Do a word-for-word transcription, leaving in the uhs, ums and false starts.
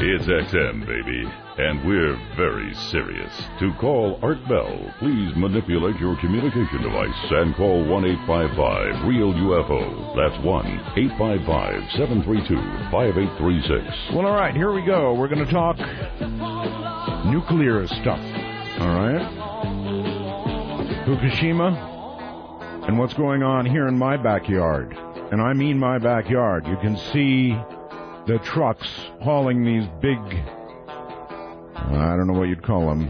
It's X M, baby, and we're very serious. To call Art Bell, please manipulate your communication device and call one eight five five real U F O. That's one eight five five, seven three two, five eight three six. Well, all right, here we go. We're going to talk nuclear stuff, all right? Fukushima and what's going on here in my backyard. And I mean my backyard. You can see the trucks hauling these big, I don't know what you'd call them,